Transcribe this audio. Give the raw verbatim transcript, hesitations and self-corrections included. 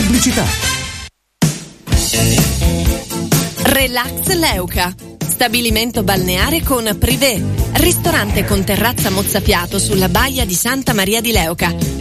pubblicità. Relax Leuca, stabilimento balneare con privé, ristorante con terrazza mozzafiato sulla baia di Santa Maria di Leuca,